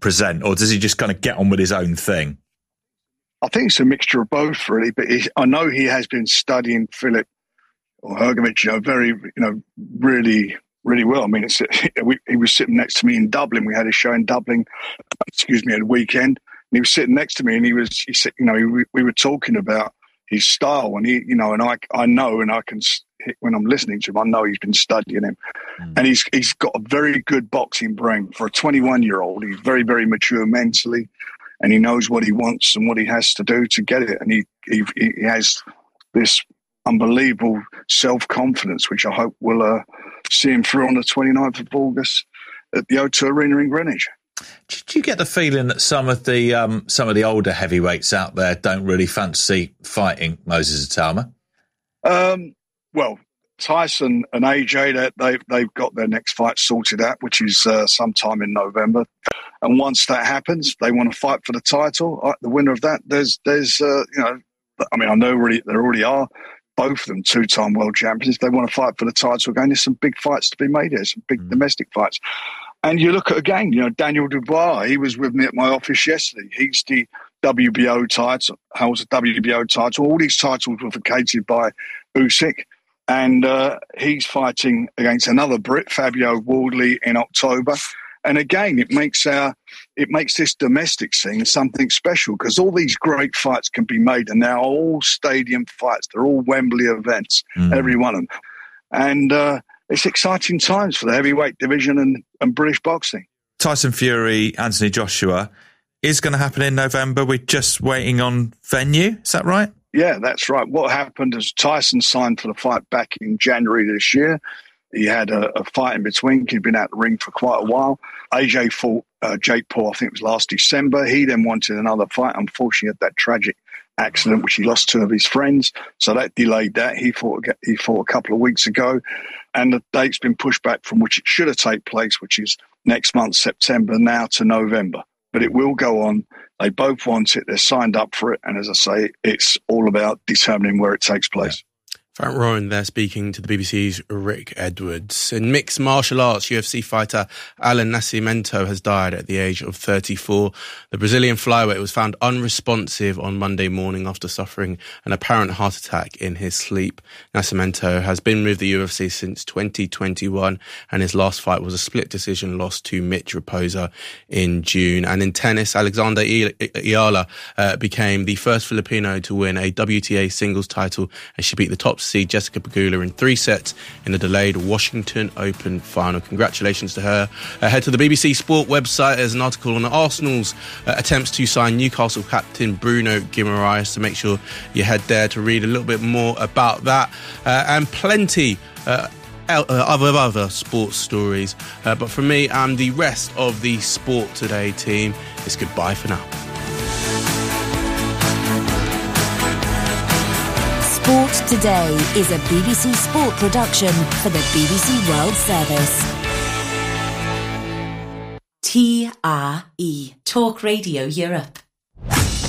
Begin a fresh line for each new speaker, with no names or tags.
present, or does he just kind of get on with his own thing?
I think it's a mixture of both, really. But I know he has been studying Filip or Hrgović, really, really well. I mean, he was sitting next to me in Dublin. We had a show in Dublin, at a weekend. And he was sitting next to me, and we were talking about his style, and I know, and I can, when I'm listening to him, I know he's been studying him, and he's got a very good boxing brain for a 21-year-old. He's very, very mature mentally, and he knows what he wants and what he has to do to get it, and he has this unbelievable self-confidence, which I hope will see him through on the 29th of August at the O2 Arena in Greenwich.
Did you get the feeling that some of the older heavyweights out there don't really fancy fighting Moses Itauma?
Well, Tyson and AJ, they've got their next fight sorted out, which is sometime in November. And once that happens, they want to fight for the title. The winner of that, I know there already are both of them two-time world champions. They want to fight for the title again. There's some big fights to be made here, some big domestic fights. And you look at, again, Daniel Dubois, he was with me at my office yesterday. He's the WBO title, holds a WBO title. All these titles were vacated by Usyk. And he's fighting against another Brit, Fabio Wardley, in October. And again, it makes this domestic scene something special, because all these great fights can be made, and they're all stadium fights. They're all Wembley events, every one of them. And it's exciting times for the heavyweight division and British boxing.
Tyson Fury, Anthony Joshua is going to happen in November. We're just waiting on venue. Is that right?
Yeah, that's right. What happened is Tyson signed for the fight back in January this year. He had a fight in between. He'd been out the ring for quite a while. AJ fought Jake Paul, I think it was last December. He then wanted another fight. Unfortunately, had that tragic accident, which he lost two of his friends. So that delayed that. He fought a couple of weeks ago. And the date's been pushed back from which it should have taken place, which is next month, September, now to November. But it will go on. They both want it. They're signed up for it. And as I say, it's all about determining where it takes place.
Frank Warren there speaking to the BBC's Rick Edwards. In mixed martial arts, UFC fighter Alan Nascimento has died at the age of 34. The Brazilian flyweight was found unresponsive on Monday morning after suffering an apparent heart attack in his sleep. Nascimento has been with the UFC since 2021, and his last fight was a split decision loss to Mitch Raposa in June. And in tennis, Alexander Ayala became the first Filipino to win a WTA singles title, and she beat the top seed Jessica Pegula in 3 sets in the delayed Washington Open final. Congratulations to her. Head to the BBC Sport website. There's an article on Arsenal's attempts to sign Newcastle captain Bruno Guimaraes, so make sure you head there to read a little bit more about that, and plenty other sports stories. But for me and the rest of the Sport Today team, it's goodbye for now.
Sport Today is a BBC Sport production for the BBC World Service. TRE Talk Radio Europe.